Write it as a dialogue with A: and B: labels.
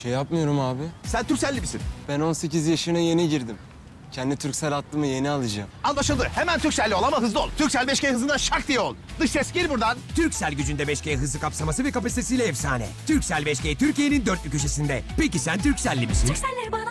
A: Şey yapmıyorum abi.
B: Sen Turkcell'li misin?
A: Ben 18 yaşına yeni girdim. Kendi Turkcell hattımı yeni alacağım.
B: Anlaşıldı. Hemen Turkcell'li ol ama hızlı ol. Turkcell 5G hızından şak diye ol. Dış ses gir buradan.
C: Turkcell gücünde 5G hızı kapsaması ve kapasitesiyle efsane. Turkcell 5G Türkiye'nin dört bir köşesinde. Peki sen Turkcell'li misin?
D: Turkcell'leri bağlan.